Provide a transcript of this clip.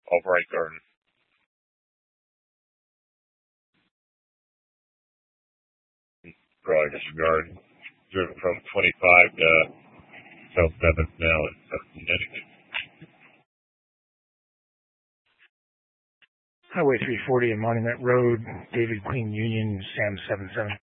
Albright Garden. Probably disregard. Driven from 25 to South 7th now at 17 Connecticut. Highway 340 and Monument Road, David Queen Union, Sam 77.